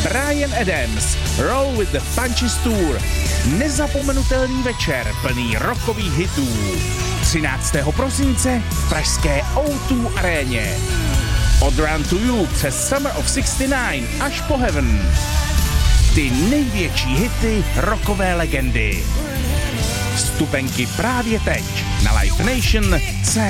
Bryan Adams, Roll with the Punches Tour. Nezapomenutelný večer plný rockových hitů. 13. prosince v pražské O2 aréně. Od Run to You přes Summer of 69 až po Heaven. Ty největší hity rockové legendy. Vstupenky právě teď na livenation.cz.